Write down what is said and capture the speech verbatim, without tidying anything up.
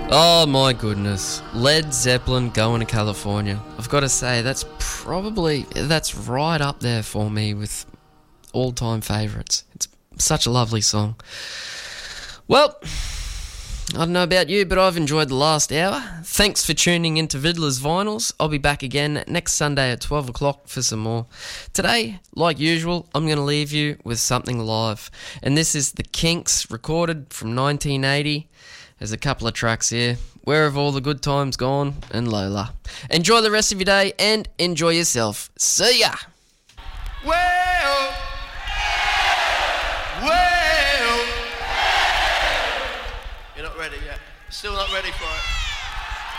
Oh my goodness. Led Zeppelin, Going to California. I've got to say, that's probably, that's right up there for me with all-time favourites. It's such a lovely song. Well, I don't know about you, but I've enjoyed the last hour. Thanks for tuning into Vidler's Vinyls. I'll be back again next Sunday at twelve o'clock for some more. Today, like usual, I'm going to leave you with something live. And this is The Kinks, recorded from nineteen eighty. There's a couple of tracks here. Where Have All the Good Times Gone? And Lola. Enjoy the rest of your day and enjoy yourself. See ya! Well, well. You're not ready yet. Still not ready for it.